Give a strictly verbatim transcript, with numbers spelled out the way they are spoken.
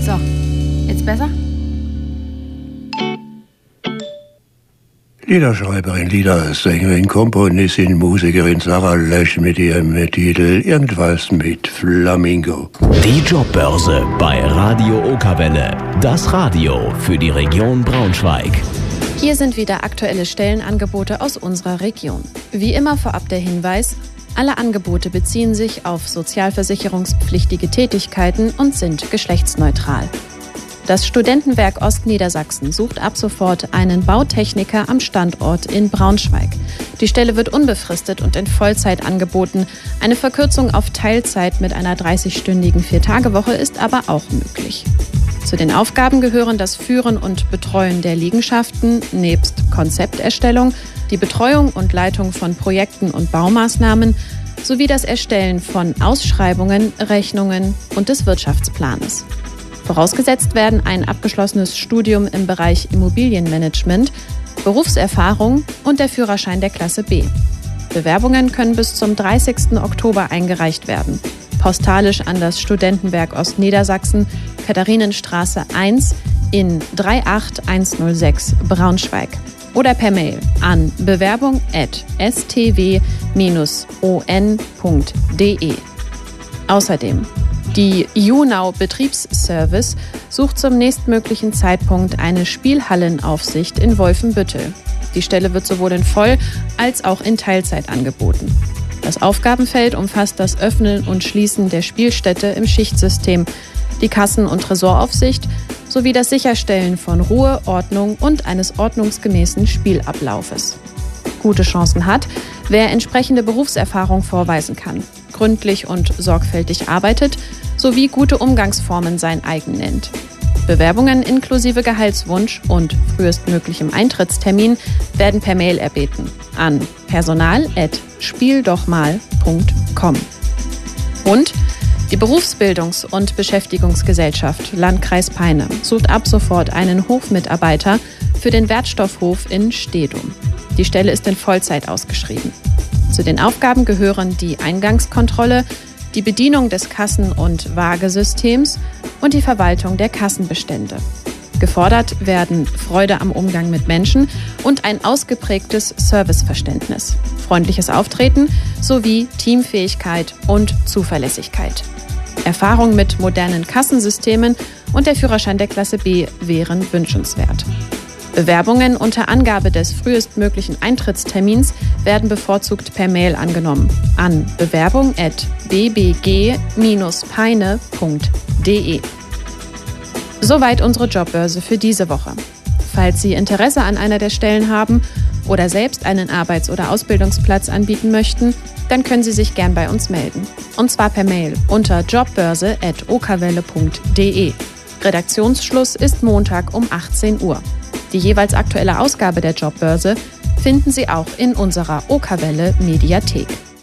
So, jetzt besser? Liederschreiberin, Liedersängerin, Komponistin, Musikerin Sarah Lösch mit ihrem Titel Irgendwas mit Flamingo. Die Jobbörse bei Radio Okerwelle. Das Radio für die Region Braunschweig. Hier sind wieder aktuelle Stellenangebote aus unserer Region. Wie immer vorab der Hinweis: Alle Angebote beziehen sich auf sozialversicherungspflichtige Tätigkeiten und sind geschlechtsneutral. Das Studentenwerk Ostniedersachsen sucht ab sofort einen Bautechniker am Standort in Braunschweig. Die Stelle wird unbefristet und in Vollzeit angeboten. Eine Verkürzung auf Teilzeit mit einer dreißigstündigen Vier-Tage-Woche ist aber auch möglich. Zu den Aufgaben gehören das Führen und Betreuen der Liegenschaften nebst Konzepterstellung, die Betreuung und Leitung von Projekten und Baumaßnahmen sowie das Erstellen von Ausschreibungen, Rechnungen und des Wirtschaftsplanes. Vorausgesetzt werden ein abgeschlossenes Studium im Bereich Immobilienmanagement, Berufserfahrung und der Führerschein der Klasse B. Bewerbungen können bis zum dreißigsten Oktober eingereicht werden. Postalisch an das Studentenwerk Ostniedersachsen, Katharinenstraße eins in drei acht eins null sechs Braunschweig. Oder per Mail an bewerbung at s t w dash o n punkt d e. Außerdem: Die Junau Betriebsservice sucht zum nächstmöglichen Zeitpunkt eine Spielhallenaufsicht in Wolfenbüttel. Die Stelle wird sowohl in Voll- als auch in Teilzeit angeboten. Das Aufgabenfeld umfasst das Öffnen und Schließen der Spielstätte im Schichtsystem, die Kassen- und Tresoraufsicht sowie das Sicherstellen von Ruhe, Ordnung und eines ordnungsgemäßen Spielablaufes. Gute Chancen hat, wer entsprechende Berufserfahrung vorweisen kann, gründlich und sorgfältig arbeitet sowie gute Umgangsformen sein eigen nennt. Bewerbungen inklusive Gehaltswunsch und frühestmöglichem Eintrittstermin werden per Mail erbeten an personal at spieldochmal punkt com. Und die Berufsbildungs- und Beschäftigungsgesellschaft Landkreis Peine sucht ab sofort einen Hofmitarbeiter für den Wertstoffhof in Stedum. Die Stelle ist in Vollzeit ausgeschrieben. Zu den Aufgaben gehören die Eingangskontrolle, die Bedienung des Kassen- und Waagesystems und die Verwaltung der Kassenbestände. Gefordert werden Freude am Umgang mit Menschen und ein ausgeprägtes Serviceverständnis, freundliches Auftreten sowie Teamfähigkeit und Zuverlässigkeit. Erfahrung mit modernen Kassensystemen und der Führerschein der Klasse B wären wünschenswert. Bewerbungen unter Angabe des frühestmöglichen Eintrittstermins werden bevorzugt per Mail angenommen an bewerbung at b b g dash peine punkt d e. Soweit unsere Jobbörse für diese Woche. Falls Sie Interesse an einer der Stellen haben oder selbst einen Arbeits- oder Ausbildungsplatz anbieten möchten, dann können Sie sich gern bei uns melden. Und zwar per Mail unter jobbörse at okerwelle punkt d e. Redaktionsschluss ist Montag um achtzehn Uhr. Die jeweils aktuelle Ausgabe der Jobbörse finden Sie auch in unserer Okerwelle Mediathek.